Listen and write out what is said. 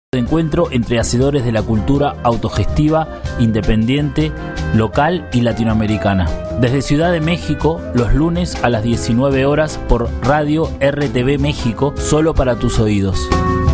de encuentro entre hacedores de la cultura autogestiva, independiente, local y latinoamericana. Desde Ciudad de México, los lunes a las 19 horas por Radio RTV México, solo para tus oídos.